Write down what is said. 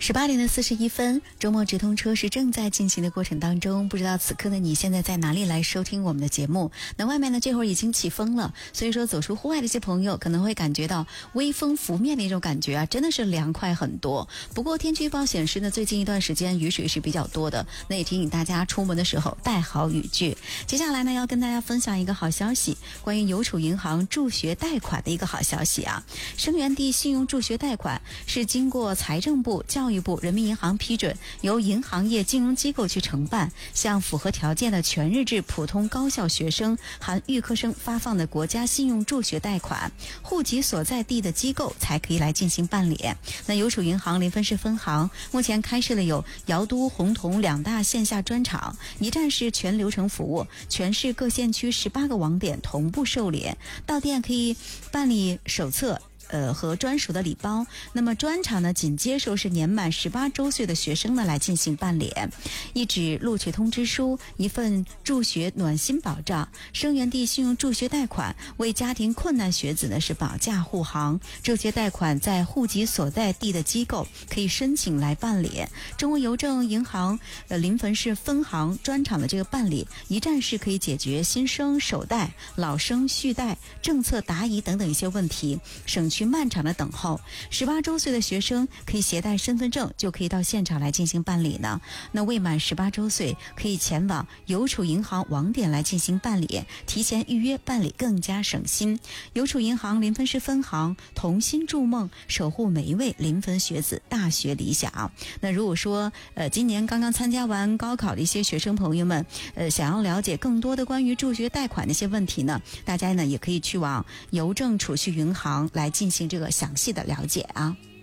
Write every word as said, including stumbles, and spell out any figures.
十八点的四十一分，周末直通车是正在进行的过程当中，不知道此刻的你现在在哪里来收听我们的节目。那外面呢这会儿已经起风了，所以说走出户外的一些朋友可能会感觉到微风拂面的一种感觉啊，真的是凉快很多。不过天气预报显示呢，最近一段时间雨水是比较多的，那也提醒大家出门的时候带好雨具。接下来呢要跟大家分享一个好消息，关于邮储银行助学贷款的一个好消息啊。生源地信用助学贷款是经过财政部、教育部、人民银行批准，由银行业金融机构去承办，向符合条件的全日制普通高校学生含预科生发放的国家信用助学贷款，户籍所在地的机构才可以来进行办理。那邮储银行临汾市分行目前开设了有瑶都、洪洞两大线下专场，一站式全流程服务，全市各县区十八个网点同步受理，到店可以办理手册呃和专属的礼包。那么专场呢仅接受是年满十八周岁的学生呢来进行办理。一纸录取通知书，一份助学暖心保障，生源地信用助学贷款为家庭困难学子呢是保驾护航。这些贷款在户籍所在地的机构可以申请来办理。中国邮政银行呃临汾市分行专场的这个办理，一站式可以解决新生首贷、老生续贷、政策答疑等等一些问题，省去漫长的等候。十八周岁的学生可以携带身份证就可以到现场来进行办理呢。那未满十八周岁可以前往邮储银行网点来进行办理，提前预约办理更加省心。邮储银行临汾市分行同心筑梦，守护每一位临汾学子大学理想。那如果说呃今年刚刚参加完高考的一些学生朋友们呃想要了解更多的关于助学贷款的一些问题呢，大家呢也可以去往邮政储蓄银行来进行这个详细的了解啊。